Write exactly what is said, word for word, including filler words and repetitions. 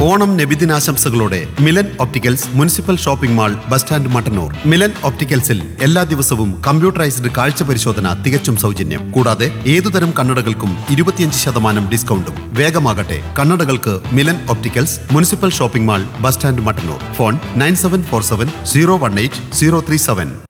Onam നബിദിനാശംസകളോടെ Milan opticals municipal shopping mall bus stand Mattannur. Milan ഒപ്റ്റിക്കൽസിൽ എല്ലാ ദിവസവും computerised കാഴ്ച പരിശോധന തികച്ചും സൗജന്യം. കൂടാതെ ഏതുതരം കണ്ണടകൾക്കും ഇരുപത്തിയഞ്ച് ശതമാനം ഡിസ്കൗണ്ടും. വേഗമാകട്ടെ, കണ്ണടകൾക്ക് Milan opticals municipal shopping mall bus stand Mattannur. Phone nine seven four seven zero one eight zero three seven.